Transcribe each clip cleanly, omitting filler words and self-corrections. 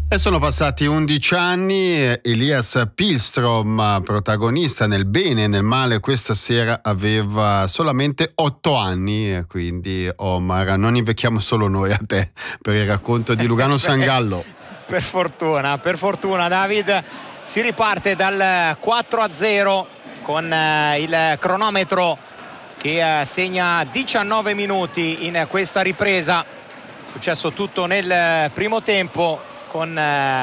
E sono passati 11 anni, Elias Pihlstrom, protagonista nel bene e nel male, questa sera aveva solamente 8 anni, quindi Omar, non invecchiamo solo noi a te per il racconto di Lugano Sangallo. Per fortuna David, si riparte dal 4-0 con il cronometro che segna 19 minuti in questa ripresa. È successo tutto nel primo tempo con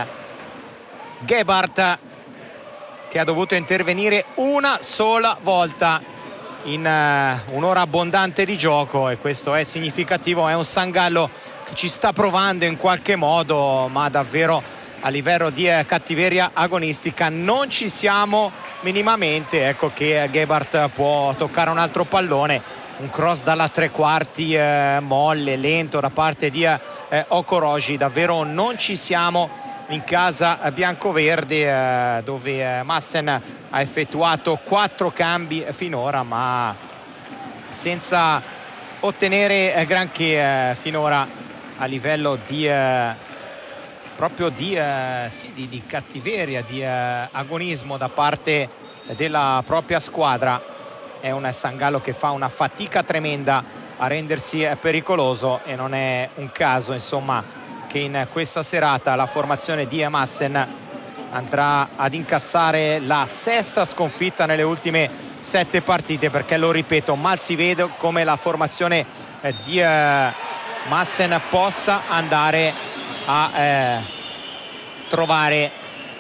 Gebhardt che ha dovuto intervenire una sola volta in un'ora abbondante di gioco, e questo è significativo. È un Sangallo che ci sta provando in qualche modo, ma davvero a livello di cattiveria agonistica non ci siamo minimamente. Ecco che Gebhardt può toccare un altro pallone, un cross dalla tre quarti molle, lento da parte di Okoroji. Davvero non ci siamo in casa biancoverde, dove Maassen ha effettuato 4 cambi finora, ma senza ottenere granché finora a livello di proprio di cattiveria, di agonismo da parte della propria squadra. È un Sangallo che fa una fatica tremenda a rendersi pericoloso, e non è un caso insomma che in questa serata la formazione di Maassen andrà ad incassare la 6ª sconfitta nelle ultime 7 partite, perché lo ripeto, mal si vede come la formazione di Maassen possa andare a trovare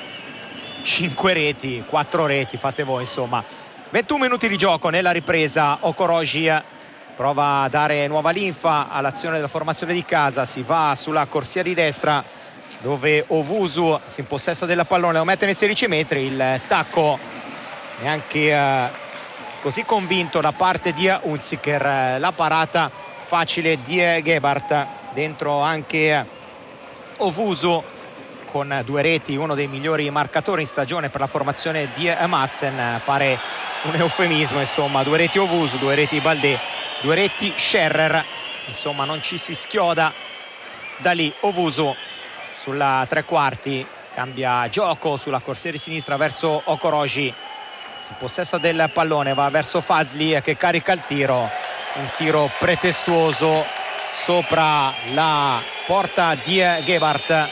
5 reti, 4 reti, fate voi insomma. 21 minuti di gioco nella ripresa. Okoroji prova a dare nuova linfa all'azione della formazione di casa. Si va sulla corsia di destra, dove Owusu si impossessa del pallone, lo mette nei 16 metri. Il tacco neanche così convinto da parte di Hunziker. La parata facile di Gebhardt. Dentro anche Owusu con 2 reti, uno dei migliori marcatori in stagione per la formazione di Maassen. Pare un eufemismo insomma, 2 reti Owusu, 2 reti Baldé, 2 reti Scherrer, insomma non ci si schioda da lì. Owusu sulla tre quarti cambia gioco sulla corsia di sinistra verso Okoroji, si possessa del pallone, va verso Fazli che carica il tiro, un tiro pretestuoso sopra la porta di Gebhardt,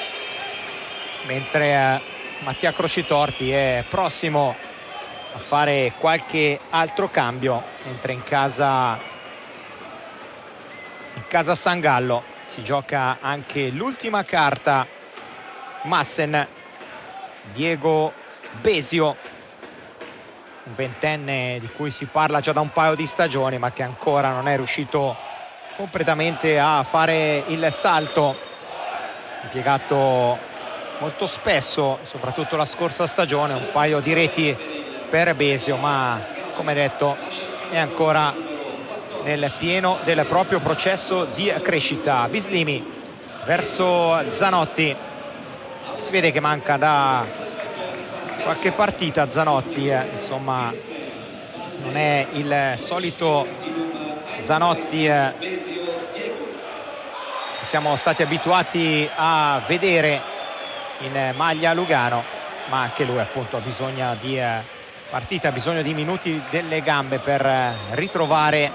mentre Mattia Crocitorti è prossimo a fare qualche altro cambio, mentre in casa Sangallo si gioca anche l'ultima carta. Maassen, Diego Besio, un ventenne di cui si parla già da un paio di stagioni, ma che ancora non è riuscito completamente a fare il salto, impiegato molto spesso, soprattutto la scorsa stagione, un paio di reti per Besio, ma come detto è ancora nel pieno del proprio processo di crescita. Bislimi verso Zanotti, si vede che manca da qualche partita Zanotti, insomma non è il solito Zanotti che siamo stati abituati a vedere in maglia Lugano, ma anche lui appunto ha bisogno di partita, ha bisogno di minuti delle gambe per ritrovare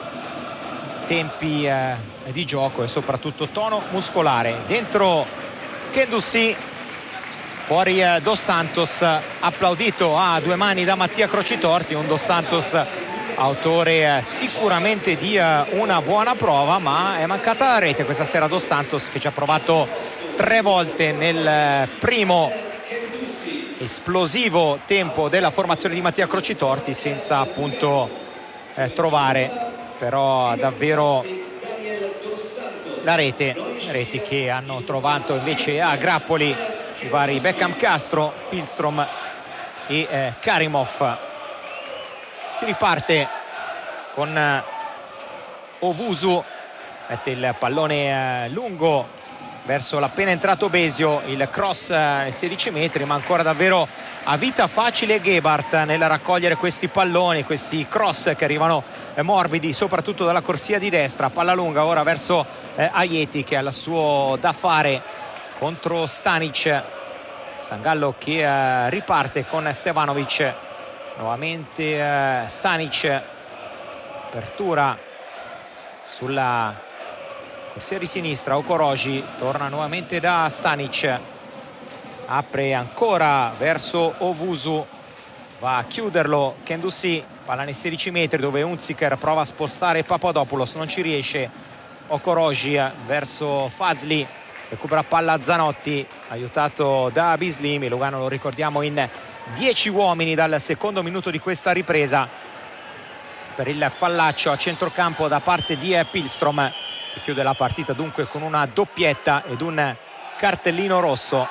tempi di gioco e soprattutto tono muscolare. Dentro Kendouzi, fuori Dos Santos, applaudito a 2 mani da Mattia Crocitorti. Un Dos Santos autore sicuramente di una buona prova, ma è mancata la rete questa sera. Dos Santos che ci ha provato 3 volte nel primo esplosivo tempo della formazione di Mattia Crocitorti, senza appunto trovare però davvero la rete. Reti che hanno trovato invece a grappoli i vari Beckham Castro, Pihlstrom e Karimov. Si riparte con Owusu, mette il pallone lungo verso l'appena entrato Besio, il cross ai 16 metri, ma ancora davvero a vita facile Gebhardt nel raccogliere questi palloni, questi cross che arrivano morbidi soprattutto dalla corsia di destra. Palla lunga ora verso Ajeti, che ha il suo da fare contro Stanic. Sangallo che riparte con Stevanovic, nuovamente Stanic, apertura sulla corsia di sinistra, Okoroji torna nuovamente da Stanic, apre ancora verso Owusu, va a chiuderlo Kendouzi, palla nei 16 metri dove Unziker prova a spostare Papadopoulos, non ci riesce. Okoroji verso Fazli, recupera palla Zanotti, aiutato da Bislimi. Lugano, lo ricordiamo, in 10 uomini dal secondo minuto di questa ripresa per il fallaccio a centrocampo da parte di Pihlstrom, che chiude la partita dunque con una doppietta ed un cartellino rosso.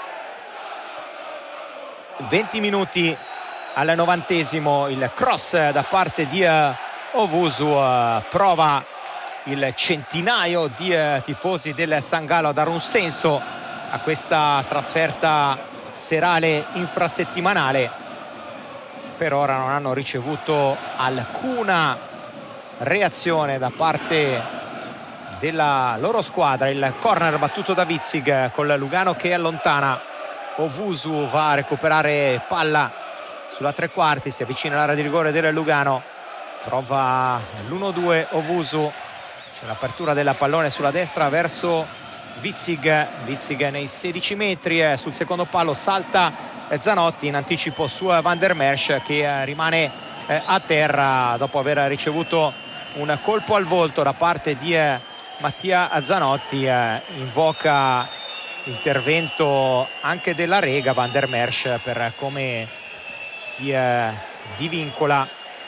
20 minuti al 90esimo, il cross da parte di Owusu, prova il centinaio di tifosi del San Gallo a dare un senso a questa trasferta serale infrasettimanale. Per ora non hanno ricevuto alcuna reazione da parte della loro squadra. Il corner battuto da Witzig con Lugano che allontana. Owusu va a recuperare palla sulla tre quarti, si avvicina all'area di rigore del Lugano, prova l'1-2 Owusu, c'è l'apertura della pallone sulla destra verso Witzig nei 16 metri, sul secondo palo salta Zanotti in anticipo su Van der Merch, che rimane a terra dopo aver ricevuto un colpo al volto da parte di Mattia Zanotti. Invoca intervento anche della Rega Van der Merch per come si divincola,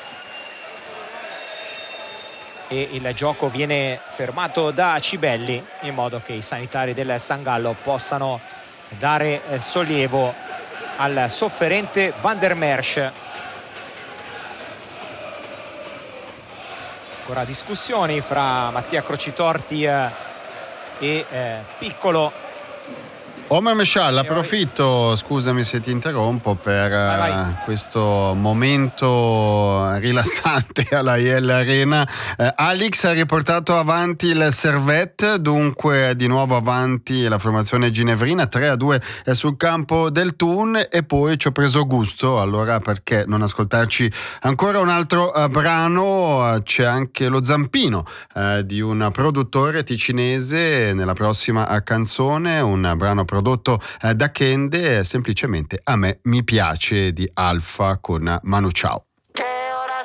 e il gioco viene fermato da Cibelli in modo che i sanitari del San Gallo possano dare sollievo al sofferente Van der Merch. Ancora discussioni fra Mattia Crocitorti e Piccolo. Omer Meshal, approfitto, scusami se ti interrompo, per vai. questo momento rilassante alla IL Arena. Alix ha riportato avanti il Servette, dunque di nuovo avanti la formazione ginevrina, 3-2 sul campo del Thun, e poi ci ho preso gusto, allora perché non ascoltarci ancora un altro brano? C'è anche lo zampino di un produttore ticinese nella prossima canzone, un brano prodotto da Kende, semplicemente A me mi piace, di Alfa con Manu Chao.